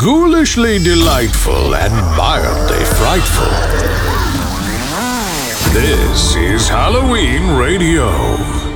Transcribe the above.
Ghoulishly delightful and mildly frightful. This is Halloween Radio.